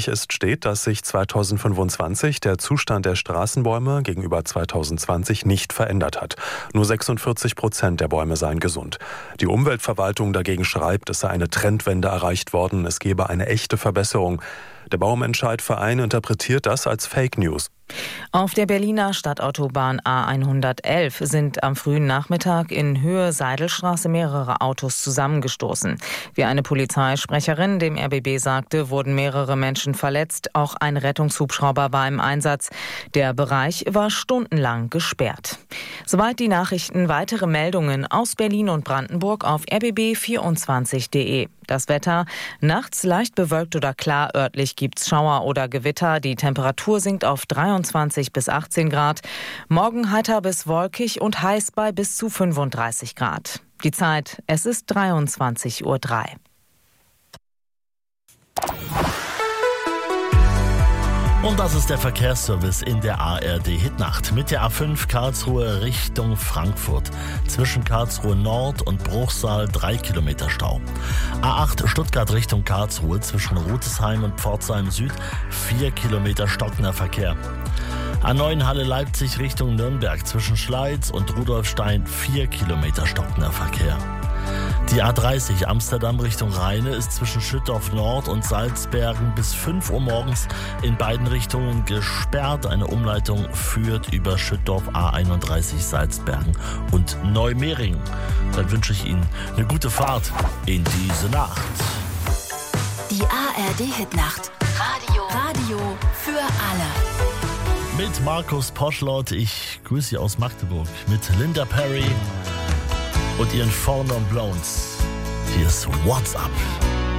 Wichtig ist, steht, dass sich 2025 der Zustand der Straßenbäume gegenüber 2020 nicht verändert hat. Nur 46% der Bäume seien gesund. Die Umweltverwaltung dagegen schreibt, es sei eine Trendwende erreicht worden, es gebe eine echte Verbesserung. Der Baumentscheid-Verein interpretiert das als Fake News. Auf der Berliner Stadtautobahn A111 sind am frühen Nachmittag in Höhe Seidelstraße mehrere Autos zusammengestoßen. Wie eine Polizeisprecherin dem RBB sagte, wurden mehrere Menschen verletzt. Auch ein Rettungshubschrauber war im Einsatz. Der Bereich war stundenlang gesperrt. Soweit die Nachrichten. Weitere Meldungen aus Berlin und Brandenburg auf rbb24.de. Das Wetter: nachts leicht bewölkt oder klar, örtlich gibt's Schauer oder Gewitter. Die Temperatur sinkt auf 23 bis 18 Grad. Morgen heiter bis wolkig und heiß bei bis zu 35 Grad. Die Zeit: es ist 23:03 Uhr. Und das ist der Verkehrsservice in der ARD Hitnacht. Mit der A5 Karlsruhe Richtung Frankfurt. Zwischen Karlsruhe Nord und Bruchsal 3 Kilometer Stau. A8 Stuttgart Richtung Karlsruhe zwischen Rutesheim und Pforzheim Süd 4 Kilometer stockender Verkehr. A9 Halle Leipzig Richtung Nürnberg zwischen Schleiz und Rudolfstein 4 Kilometer stockender Verkehr. Die A30 Amsterdam Richtung Rheine ist zwischen Schüttorf Nord und Salzbergen bis 5 Uhr morgens in beiden Richtungen gesperrt. Eine Umleitung führt über Schüttorf A31 Salzbergen und Neumering. Dann wünsche ich Ihnen eine gute Fahrt in diese Nacht. Die ARD Hitnacht. Radio für alle. Mit Markus Poschlott, ich grüße Sie aus Magdeburg, mit Linda Perry und ihren Four Non Blondes. Hier ist What's Up.